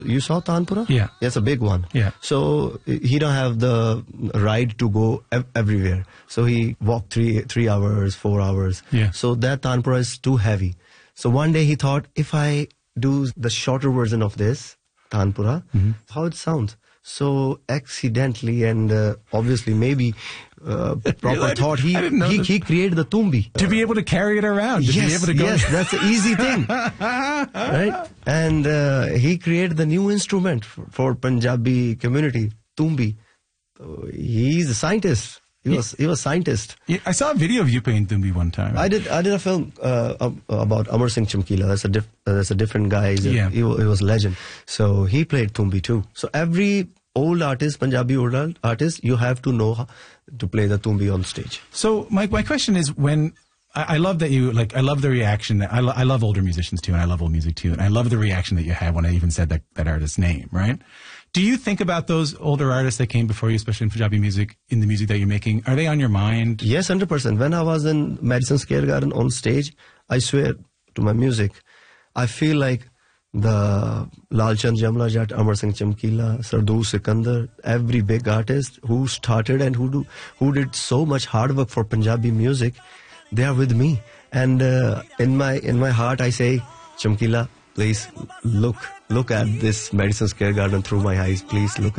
You saw Tanpura? Yeah. It's a big one. Yeah. So he don't have the ride to go everywhere. So he walked 3 hours, 4 hours. Yeah. So that Tanpura is too heavy. So one day he thought, if I do the shorter version of this Tanpura, how it sounds. So accidentally and obviously maybe proper thought, he created the Tumbi. To be able to carry it around. To be able to go. Yes, that's an easy thing. Right? And he created the new instrument for Punjabi community, Tumbi. He's a scientist. He was a scientist. Yeah, I saw a video of you playing Tumbi one time. I did a film about Amar Singh Chamkila. That's a different guy. He was a legend. So he played Tumbi too. So every old artist, Punjabi old artist, you have to know how to play the Tumbi on stage. So my question is, when I love that you I love the reaction that I love older musicians too, and I love old music too, and I love the reaction that you had when I even said that artist's name, right? Do you think about those older artists that came before you, especially in Punjabi music, in the music that you're making? Are they on your mind? Yes, 100%. When I was in Madison Square Garden on stage, I swear to my music, I feel like the Lalchand Jamla Jatt, Amar Singh Chamkila, Sardoor Sikandar, every big artist who started and who did so much hard work for Punjabi music, they are with me. And in my heart, I say, Chamkila, please look at this Madison Square Garden through my eyes. Please look at